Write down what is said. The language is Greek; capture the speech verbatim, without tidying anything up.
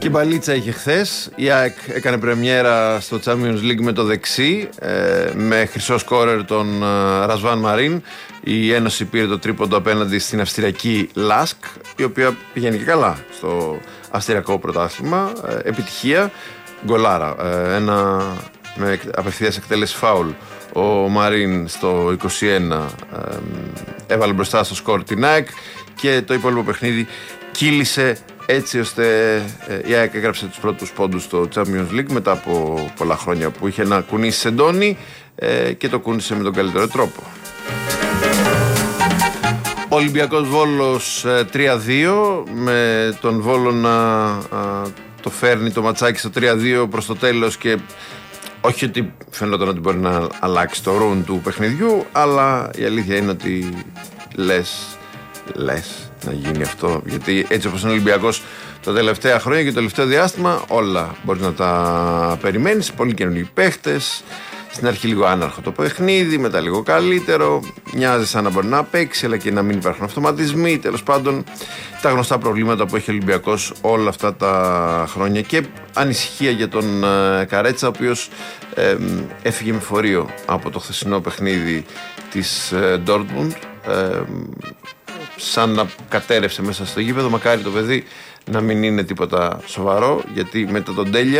Και μπαλίτσα είχε χθες. Η ΑΕΚ έκανε πρεμιέρα στο Champions League με το δεξί, ε, με χρυσό σκόρερ τον ε, Ρασβάν Μαρίν. Η Ένωση πήρε το τρίποντο απέναντι στην αυστριακή Λάσκ, η οποία πηγαίνει και καλά στο αυστριακό πρωτάθλημα. Ε, επιτυχία, γκολάρα. Ε, ένα με απευθείας εκτέλεση φάουλ. Ο Μαρίν στο είκοσι ένα ε, έβαλε μπροστά στο σκορ την ΑΕΚ και το υπόλοιπο παιχνίδι κύλησε έτσι ώστε ε, η ΑΕΚ έγραψε τους πρώτους πόντους στο Champions League μετά από πολλά χρόνια που είχε να κουνήσει σεντόνι ε, και το κούνησε με τον καλύτερο τρόπο. Ολυμπιακός Βόλος ε, τρία δύο, με τον Βόλο να α, το φέρνει το ματσάκι στο τρία δύο προς το τέλος και όχι ότι φαινόταν ότι μπορεί να αλλάξει το ρουν του παιχνιδιού, αλλά η αλήθεια είναι ότι λες, λες να γίνει αυτό, γιατί έτσι όπως είναι ο Ολυμπιακός τα τελευταία χρόνια και το τελευταίο διάστημα όλα μπορείς να τα περιμένεις, πολύ καινούργιοι παίχτες, στην αρχή λίγο άναρχο το παιχνίδι, μετά λίγο καλύτερο, μοιάζει σαν να μπορεί να παίξει αλλά και να μην υπάρχουν αυτοματισμοί, τέλος πάντων τα γνωστά προβλήματα που έχει ο Ολυμπιακός όλα αυτά τα χρόνια και ανησυχία για τον ε, Καρέτσα, ο οποίος ε, έφυγε με φορείο από το χθεσινό παιχνίδι της ε, Dortmund, ε, σαν να κατέρευσε μέσα στο γήπεδο. Μακάρι το παιδί να μην είναι τίποτα σοβαρό, γιατί μετά τον τέλεια